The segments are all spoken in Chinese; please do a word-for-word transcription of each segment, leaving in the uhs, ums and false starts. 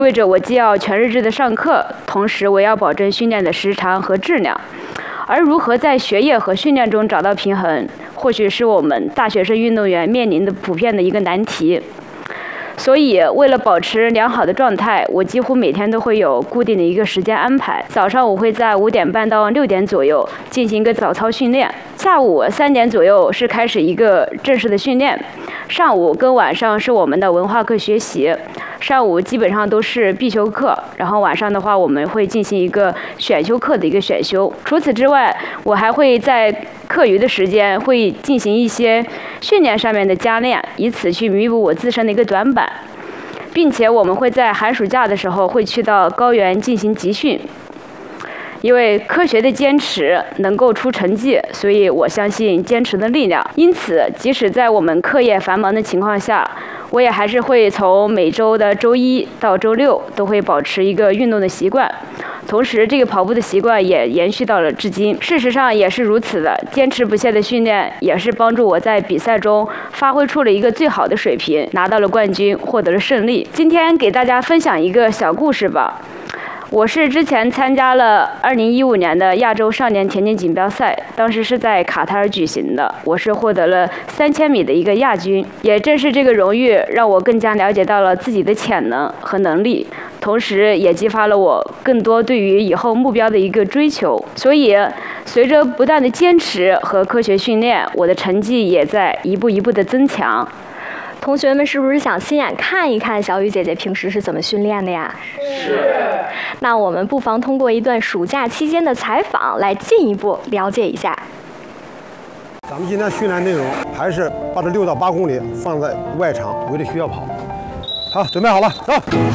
意味着我既要全日制的上课，同时我要保证训练的时长和质量。而如何在学业和训练中找到平衡，或许是我们大学生运动员面临的普遍的一个难题。所以，为了保持良好的状态，我几乎每天都会有固定的一个时间安排。早上我会在五点半到六点左右进行一个早操训练，下午三点左右是开始一个正式的训练，上午跟晚上是我们的文化课学习。上午基本上都是必修课，然后晚上的话我们会进行一个选修课的一个选修。除此之外，我还会在课余的时间会进行一些训练上面的加练，以此去弥补我自身的一个短板，并且我们会在寒暑假的时候会去到高原进行集训。因为科学的坚持能够出成绩，所以我相信坚持的力量。因此，即使在我们课业繁忙的情况下，我也还是会从每周的周一到周六都会保持一个运动的习惯。同时，这个跑步的习惯也延续到了至今。事实上也是如此的，坚持不懈的训练也是帮助我在比赛中发挥出了一个最好的水平，拿到了冠军，获得了胜利。今天给大家分享一个小故事吧。我是之前参加了二零一五年的亚洲少年田径锦标赛，当时是在卡塔尔举行的，我是获得了三千米的一个亚军。也正是这个荣誉，让我更加了解到了自己的潜能和能力，同时也激发了我更多对于以后目标的一个追求。所以，随着不断的坚持和科学训练，我的成绩也在一步一步的增强。 同学们是不是想亲眼看一看小雨姐姐平时是怎么训练的呀？ 是。 那我们不妨通过一段暑假期间的采访来进一步了解一下。 咱们今天训练内容还是把这六到八公里放在外场围着学校跑。好，准备好了，走。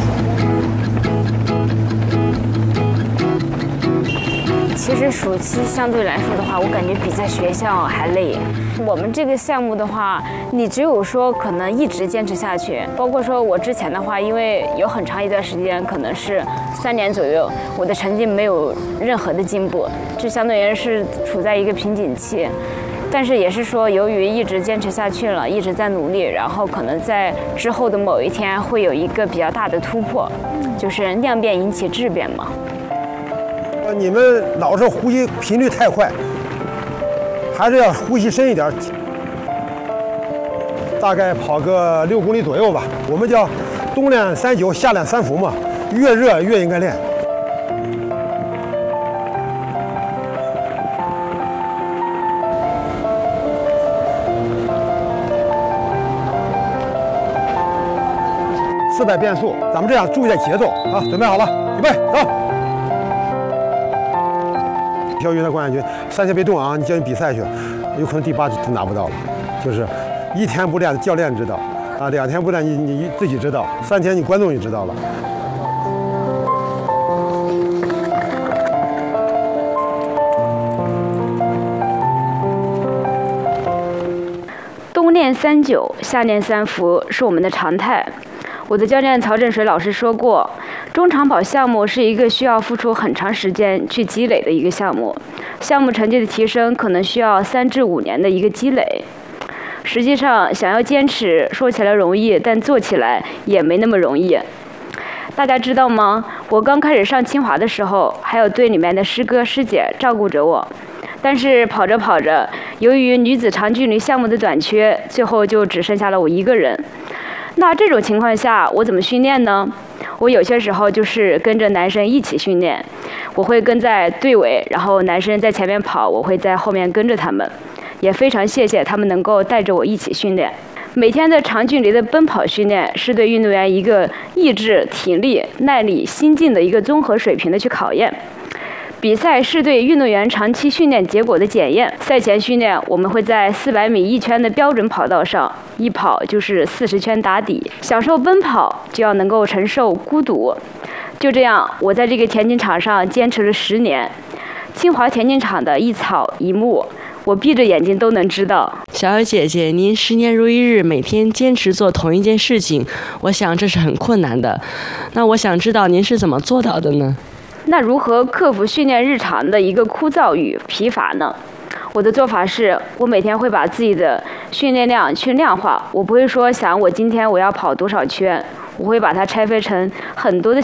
其实暑期相对来说的话，我感觉比在学校还累。我们这个项目的话，你只有说可能一直坚持下去，包括说我之前的话，因为有很长一段时间，可能是三年左右，我的成绩没有任何的进步，就相当于是处在一个瓶颈期。但是也是说，由于一直坚持下去了，一直在努力，然后可能在之后的某一天会有一个比较大的突破，就是量变引起质变嘛。 你们老是呼吸频率太快，还是要呼吸深一点。大概跑个六公里左右吧。我们叫冬练三九，夏练三伏嘛，越热越应该练。四百变速，咱们这样注意点节奏啊！准备好了，预备，走。校运的冠军，三天别动啊！你叫你比赛去，有可能第八就拿不到了。就是一天不练，教练知道啊；两天不练，你你自己知道；三天你观众也知道了。 冬练三九，夏练三伏是我们的常态。我的教练曹振水老师说过，中长跑项目是一个需要付出很长时间去积累的一个项目，项目成绩的提升可能需要三至五年的一个积累。实际上，想要坚持，说起来容易，但做起来也没那么容易。大家知道吗？我刚开始上清华的时候，还有队里面的师哥师姐照顾着我，但是跑着跑着，由于女子长距离项目的短缺，最后就只剩下了我一个人。那这种情况下，我怎么训练呢？我有些时候就是跟着男生一起训练，我会跟在队尾，然后男生在前面跑，我会在后面跟着他们。也非常谢谢他们能够带着我一起训练。每天的长距离的奔跑训练是对运动员一个意志、体力、耐力、心境的一个综合水平的去考验。比赛是对运动员长期训练结果的检验。赛前训练，我们会在四百米一圈的标准跑道上，一跑就是四十圈打底。享受奔跑，就要能够承受孤独。就这样，我在这个田径场上坚持了十年。清华田径场的一草一木，我闭着眼睛都能知道。 小雨姐姐，您十年如一日，每天坚持做同一件事情，我想这是很困难的。那我想知道您是怎么做到的呢？ 那如何克服训练日常的一个枯燥与疲乏呢？我的做法是，我每天会把自己的训练量去量化，我不会说想我今天我要跑多少圈，我会把它拆分成很多的